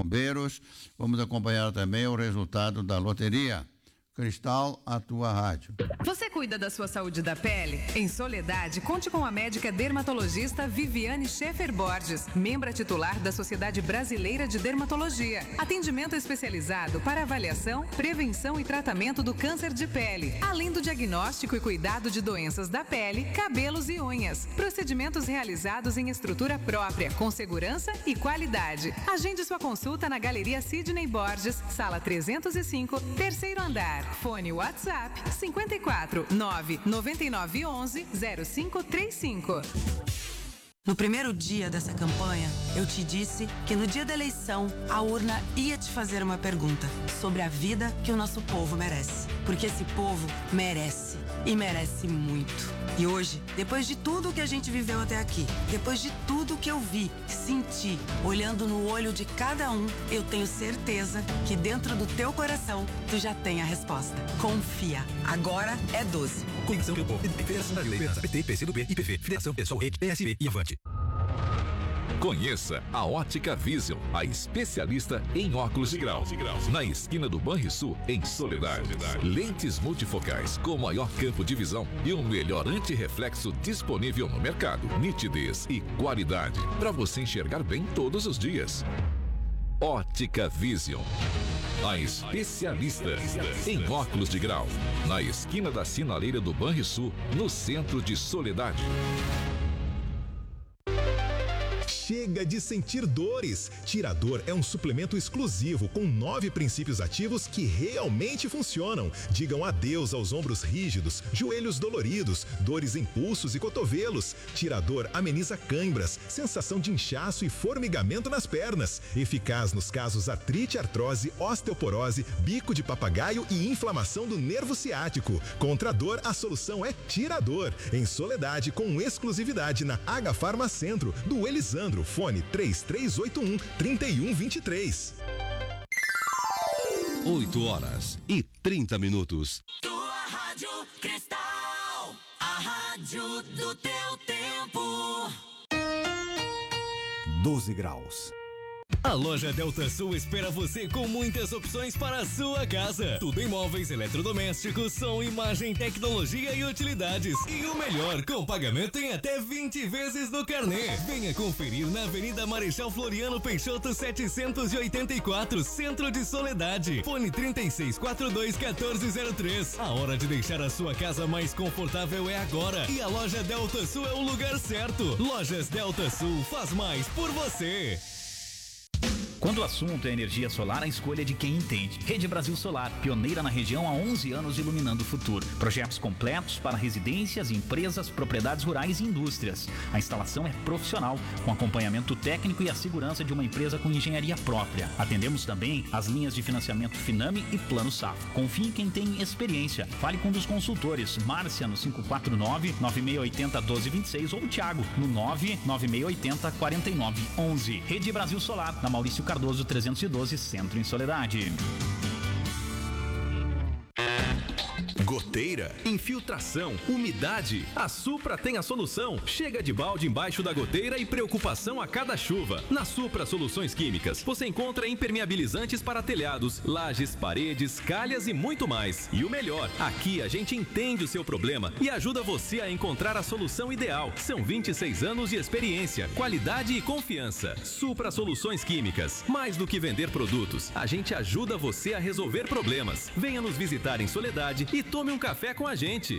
bombeiros. Vamos acompanhar também o resultado da loteria. Cristal, a tua rádio. Você cuida da sua saúde da pele? Em Soledade, conte com a médica dermatologista Viviane Schaefer Borges, membra titular da Sociedade Brasileira de Dermatologia. Atendimento especializado para avaliação, prevenção e tratamento do câncer de pele, além do diagnóstico e cuidado de doenças da pele, cabelos e unhas. Procedimentos realizados em estrutura própria, com segurança e qualidade. Agende sua consulta na Galeria Sidney Borges, sala 305, terceiro andar. Fone WhatsApp 54 999 11 0535. No primeiro dia dessa campanha, eu te disse que no dia da eleição, a urna ia te fazer uma pergunta sobre a vida que o nosso povo merece. Porque esse povo merece, e merece muito. E hoje, depois de tudo que a gente viveu até aqui, depois de tudo que eu vi, senti, olhando no olho de cada um, eu tenho certeza que dentro do teu coração, tu já tem a resposta. Confia. Agora é 12. Coligação pelo Povo, Federação Brasileira, PT, PCdoB, IPV, Federação Pessoal Rede, PSB e Avante. Conheça a Ótica Vision, a especialista em óculos de grau. Na esquina do Banrisul, em Soledade. Lentes multifocais com maior campo de visão e o melhor antirreflexo disponível no mercado. Nitidez e qualidade para você enxergar bem todos os dias. Ótica Vision, a especialista em óculos de grau. Na esquina da sinaleira do Banrisul, no centro de Soledade. Chega de sentir dores. Tirador é um suplemento exclusivo com 9 princípios ativos que realmente funcionam. Digam adeus aos ombros rígidos, joelhos doloridos, dores em pulsos e cotovelos. Tirador ameniza cãibras, sensação de inchaço e formigamento nas pernas. Eficaz nos casos artrite, artrose, osteoporose, bico de papagaio e inflamação do nervo ciático. Contra a dor, a solução é Tirador. Em Soledade, com exclusividade na H Farma Centro, do Elisandro. Fone 3381-3123. 8h30. Tua Rádio Cristal, a rádio do teu tempo. 12 graus. A loja Delta Sul espera você com muitas opções para a sua casa. Tudo em móveis, eletrodomésticos, som, imagem, tecnologia e utilidades. E o melhor, com pagamento em até 20 vezes no carnê. Venha conferir na Avenida Marechal Floriano Peixoto 784, Centro de Soledade. Fone 3642-1403. A hora de deixar a sua casa mais confortável é agora. E a loja Delta Sul é o lugar certo. Lojas Delta Sul faz mais por você. Quando o assunto é energia solar, a escolha é de quem entende. Rede Brasil Solar, pioneira na região há 11 anos, iluminando o futuro. Projetos completos para residências, empresas, propriedades rurais e indústrias. A instalação é profissional, com acompanhamento técnico e a segurança de uma empresa com engenharia própria. Atendemos também as linhas de financiamento Finame e Plano Safra. Confie em quem tem experiência. Fale com um dos consultores. Márcia no 549-9680-1226 ou Thiago no 99680-4911. Rede Brasil Solar, na Maurício Cardoso 312, Centro em Soledade. Goteira, infiltração, umidade. A Supra tem a solução. Chega de balde embaixo da goteira e preocupação a cada chuva. Na Supra Soluções Químicas, você encontra impermeabilizantes para telhados, lajes, paredes, calhas e muito mais. E o melhor, aqui a gente entende o seu problema e ajuda você a encontrar a solução ideal. São 26 anos de experiência, qualidade e confiança. Supra Soluções Químicas. Mais do que vender produtos, a gente ajuda você a resolver problemas. Venha nos visitar em Soledade e tome um café com a gente.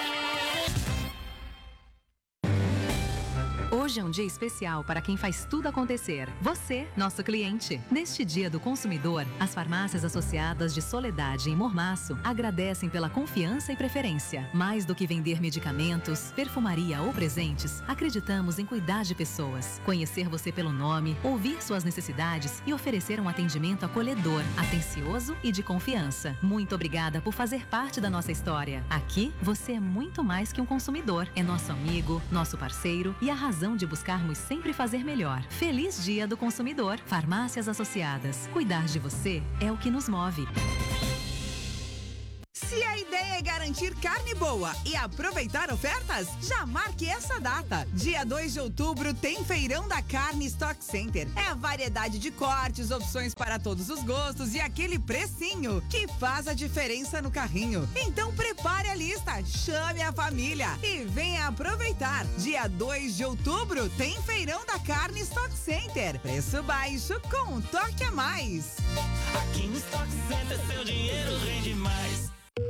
Hoje é um dia especial para quem faz tudo acontecer. Você, nosso cliente. Neste Dia do Consumidor, as farmácias associadas de Soledade e Mormaço agradecem pela confiança e preferência. Mais do que vender medicamentos, perfumaria ou presentes, acreditamos em cuidar de pessoas, conhecer você pelo nome, ouvir suas necessidades e oferecer um atendimento acolhedor, atencioso e de confiança. Muito obrigada por fazer parte da nossa história. Aqui, você é muito mais que um consumidor. É nosso amigo, nosso parceiro e a razão de buscarmos sempre fazer melhor. Feliz Dia do Consumidor. Farmácias Associadas. Cuidar de você é o que nos move. Se a ideia Quer garantir carne boa e aproveitar ofertas? Já marque essa data. Dia 2 de outubro tem Feirão da Carne Stock Center. É a variedade de cortes, opções para todos os gostos e aquele precinho que faz a diferença no carrinho. Então prepare a lista, chame a família e venha aproveitar. Dia 2 de outubro tem Feirão da Carne Stock Center. Preço baixo com um toque a mais. Aqui no Stock Center seu dinheiro rende mais.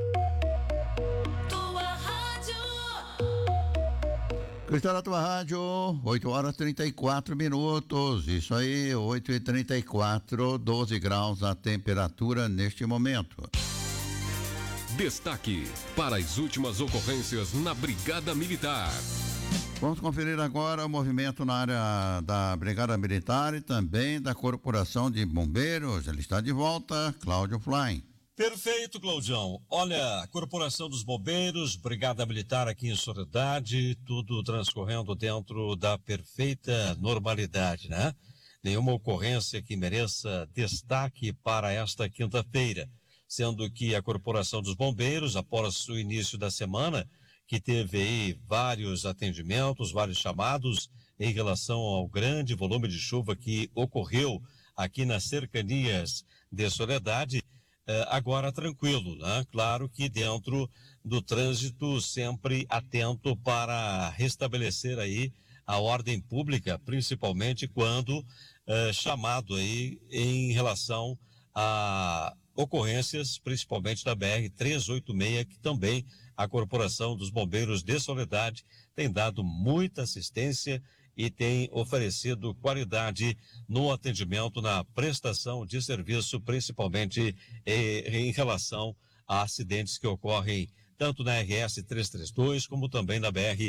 Tua rádio. Cristal da tua rádio, 8h34. Isso aí, 8h34, 12 graus a temperatura neste momento. Destaque para as últimas ocorrências na Brigada Militar. Vamos conferir agora o movimento na área da Brigada Militar e também da Corporação de Bombeiros. Ele está de volta, Cláudio Fly. Perfeito, Claudião. Olha, a Corporação dos Bombeiros, Brigada Militar aqui em Soledade, tudo transcorrendo dentro da perfeita normalidade, né? Nenhuma ocorrência que mereça destaque para esta quinta-feira, sendo que a Corporação dos Bombeiros, após o início da semana, que teve aí vários atendimentos, vários chamados em relação ao grande volume de chuva que ocorreu aqui nas cercanias de Soledade, agora tranquilo, né? Claro que dentro do trânsito sempre atento para restabelecer aí a ordem pública, principalmente quando chamado aí em relação a ocorrências, principalmente da BR-386, que também a Corporação dos Bombeiros de Soledade tem dado muita assistência e tem oferecido qualidade no atendimento, na prestação de serviço, principalmente em relação a acidentes que ocorrem tanto na RS 332 como também na BR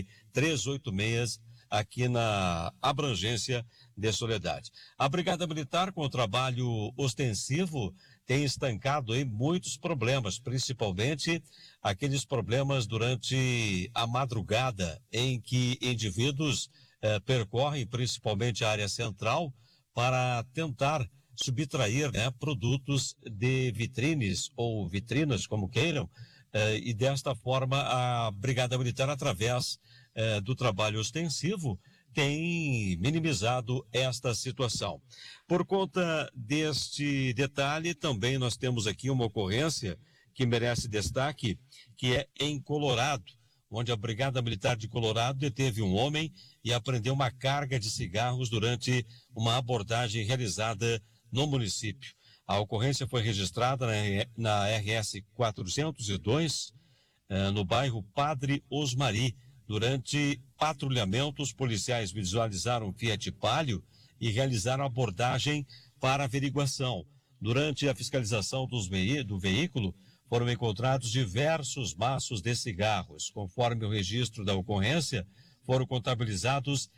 386 aqui na abrangência de Soledade. A Brigada Militar, com o trabalho ostensivo, tem estancado aí muitos problemas, principalmente aqueles problemas durante a madrugada, em que indivíduos percorrem principalmente a área central para tentar subtrair, né, produtos de vitrines ou vitrinas, como queiram, e desta forma a Brigada Militar, através do trabalho ostensivo, tem minimizado esta situação. Por conta deste detalhe, também nós temos aqui uma ocorrência que merece destaque, que é em Colorado, onde a Brigada Militar de Colorado deteve um homem e apreendeu uma carga de cigarros durante uma abordagem realizada no município. A ocorrência foi registrada na RS 402, no bairro Padre Osmari. Durante patrulhamento, os policiais visualizaram um Fiat Palio e realizaram abordagem para averiguação. Durante a fiscalização do veículo, foram encontrados diversos maços de cigarros. Conforme o registro da ocorrência, foram contabilizados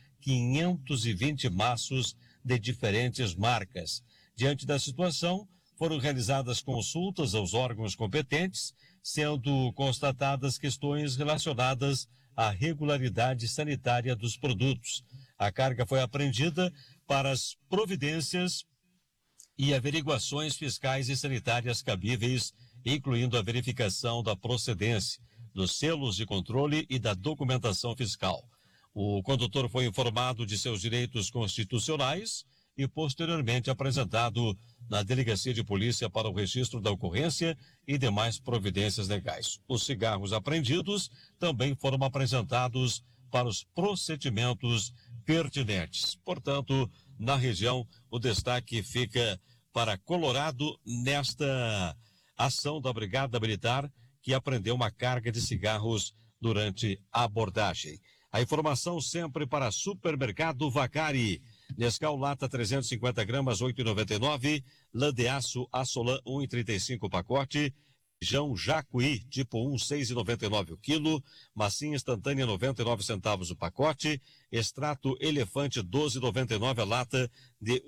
520 maços de diferentes marcas. Diante da situação, foram realizadas consultas aos órgãos competentes, sendo constatadas questões relacionadas à regularidade sanitária dos produtos. A carga foi apreendida para as providências e averiguações fiscais e sanitárias cabíveis, incluindo a verificação da procedência, dos selos de controle e da documentação fiscal. O condutor foi informado de seus direitos constitucionais e posteriormente apresentado na Delegacia de Polícia para o registro da ocorrência e demais providências legais. Os cigarros apreendidos também foram apresentados para os procedimentos pertinentes. Portanto, na região, o destaque fica para Colorado nesta ação da Brigada Militar, que apreendeu uma carga de cigarros durante a abordagem. A informação sempre para Supermercado Vacari. Nescau lata 350 gramas, 8,99. Lã de aço Assolan 1,35 pacote. Feijão Jacuí tipo 1, 6,99 o quilo. Massinha instantânea 99 centavos o pacote. Extrato Elefante 12,99 a lata de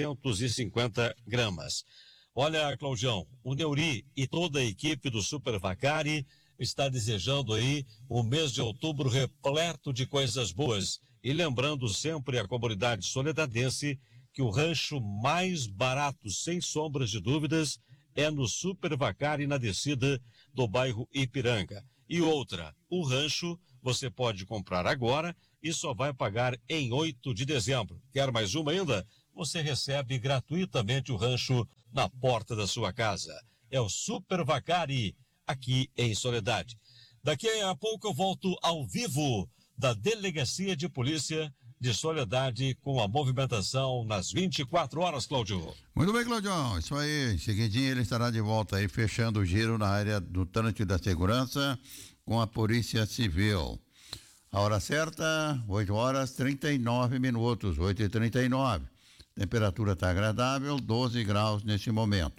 850 gramas. Olha, Claudião, o Neuri e toda a equipe do Super Vacari está desejando aí o mês de outubro repleto de coisas boas. E lembrando sempre a comunidade soledadense que o rancho mais barato, sem sombras de dúvidas, é no Super Vacari, na descida do bairro Ipiranga. E outra, o rancho você pode comprar agora e só vai pagar em 8 de dezembro. Quer mais uma ainda? Você recebe gratuitamente o rancho na porta da sua casa. É o Super Vacari, aqui em Soledade. Daqui a pouco eu volto ao vivo da Delegacia de Polícia de Soledade com a movimentação nas 24 horas, Cláudio. Muito bem, Claudião. Isso aí. Em seguidinho ele estará de volta aí, fechando o giro na área do trânsito e da segurança com a Polícia Civil. A hora certa, 8h39, 8h39. Temperatura está agradável, 12 graus neste momento.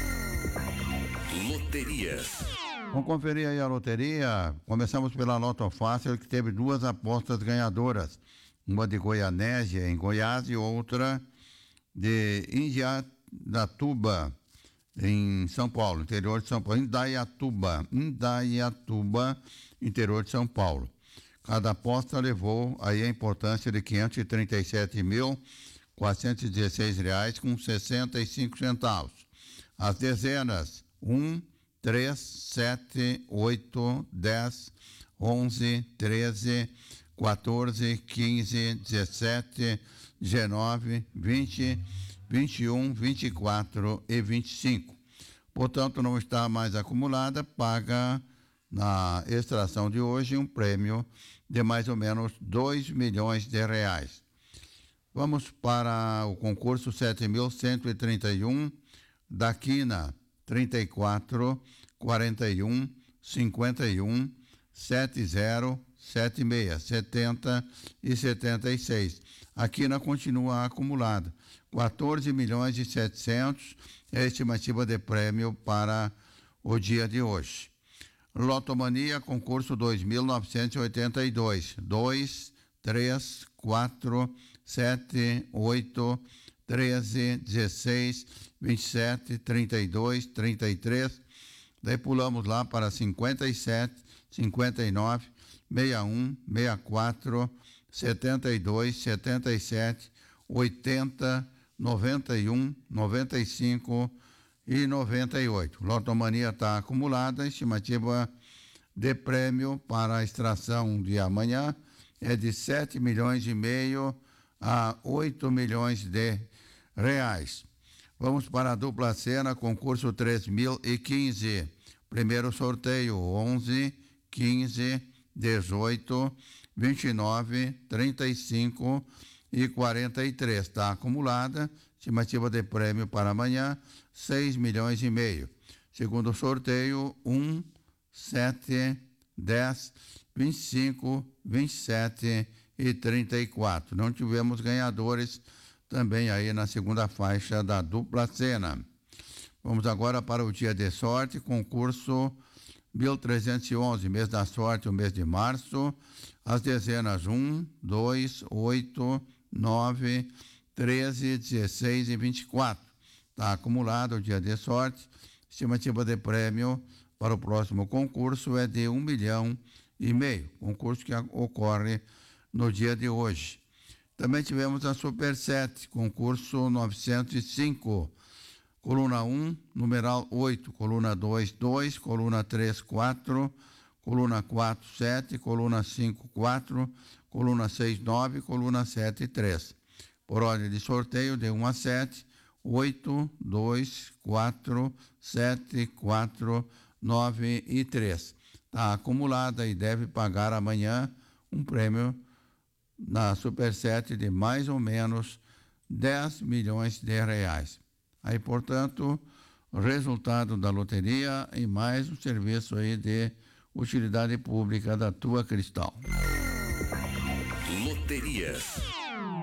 Loteria. Vamos conferir aí a loteria. Começamos pela Loto Fácil, que teve 2 apostas ganhadoras. Uma de Goianésia, em Goiás, e outra de Indaiatuba, em São Paulo, interior de São Paulo. Indaiatuba, interior de São Paulo. Cada aposta levou aí a importância de R$537.416,65. As dezenas 1, 3, 7, 8, 10, 11, 13, 14, 15, 17, 19, 20, 21, 24 e 25. Portanto, não está mais acumulada, paga na extração de hoje um prêmio de mais ou menos R$2 milhões. Vamos para o concurso 7.131 da Quina, 34 41 51 70 76 70 e 76. A Quina continua acumulada. 14.700.000 é a estimativa de prêmio para o dia de hoje. Lotomania, concurso 2.982. 2, 3, 4, 7, 8, 13, 16, 27, 32, 33. Daí pulamos lá para 57, 59, 61, 64, 72, 77, 80, 91, 95 e 98. Lotomania está acumulada, estimativa de prêmio para a extração de amanhã é de R$7,5 milhões a R$8 milhões. Vamos para a dupla cena, concurso 3015. Primeiro sorteio 11, 15, 18, 29, 35 e 43. Está acumulada, estimativa de prêmio para amanhã R$6,5 milhões. Segundo sorteio 1, 7, 10, 25, 27 e 34. Não tivemos ganhadores também aí na segunda faixa da dupla cena. Vamos agora para o dia de sorte, concurso 1311, mês da sorte, o mês de março. As dezenas 1, 2, 8, 9, 13, 16 e 24. Está acumulado o dia de sorte. Estimativa de prêmio para o próximo concurso é de R$1,5 milhão. Concurso que ocorre no dia de hoje. Também tivemos a Super 7, concurso 905. Coluna 1, numeral 8, coluna 2, 2, coluna 3, 4, coluna 4, 7, coluna 5, 4, coluna 6, 9, coluna 7, 3. Por ordem de sorteio, de 1 a 7, 8, 2, 4, 7, 4, 9 e 3. Está acumulada e deve pagar amanhã um prêmio na Super 7 de mais ou menos R$10 milhões. Aí, portanto, o resultado da loteria e mais um serviço aí de utilidade pública da Tua Cristal. Loteria.